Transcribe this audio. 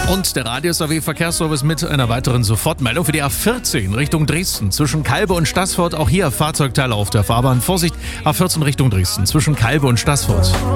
Und der Radio-SAW-Verkehrsservice mit einer weiteren Sofortmeldung für die A14 Richtung Dresden. Zwischen Calbe und Staßfurt auch hier Fahrzeugteile auf der Fahrbahn. Vorsicht, A14 Richtung Dresden zwischen Calbe und Staßfurt.